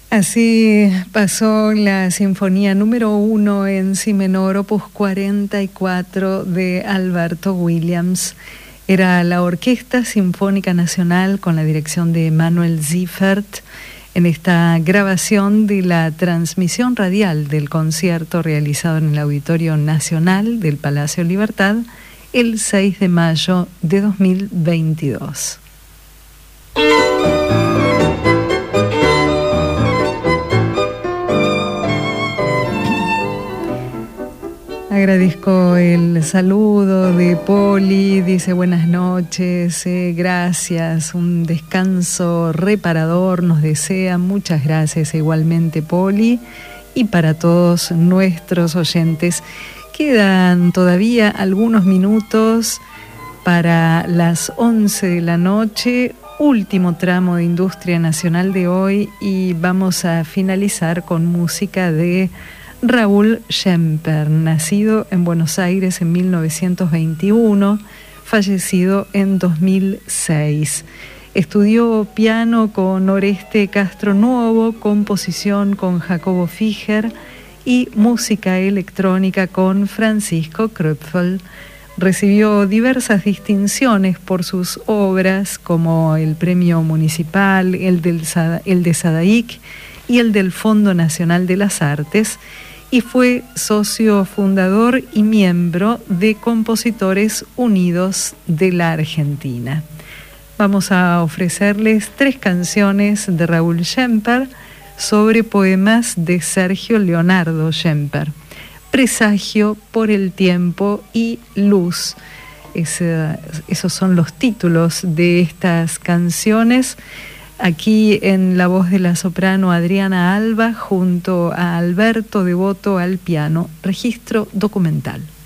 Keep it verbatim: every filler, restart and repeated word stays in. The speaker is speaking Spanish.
Así pasó la sinfonía número uno en si menor, opus cuarenta y cuatro de Alberto Williams. Era la Orquesta Sinfónica Nacional con la dirección de Manuel Ziffert en esta grabación de la transmisión radial del concierto realizado en el Auditorio Nacional del Palacio Libertad el seis de mayo de dos mil veintidós. Agradezco el saludo de Poli, dice buenas noches, eh, gracias, un descanso reparador nos desea, muchas gracias igualmente Poli, y para todos nuestros oyentes. Quedan todavía algunos minutos para las once de la noche, último tramo de Industria Nacional de hoy, y vamos a finalizar con música de Raúl Schemper, nacido en Buenos Aires en mil novecientos veintiuno, fallecido en dos mil seis. Estudió piano con Oreste Castronuovo, composición con Jacobo Figer y música electrónica con Francisco Kröpfel. Recibió diversas distinciones por sus obras, como el Premio Municipal, el, del, el de Sadaic y el del Fondo Nacional de las Artes, y fue socio fundador y miembro de Compositores Unidos de la Argentina. Vamos a ofrecerles tres canciones de Raúl Schemper sobre poemas de Sergio Leonardo Schemper: Presagio, Por el tiempo y Luz. Ese, esos son los títulos de estas canciones. Aquí en la voz de la soprano Adriana Alba, junto a Alberto Devoto al piano, registro documental.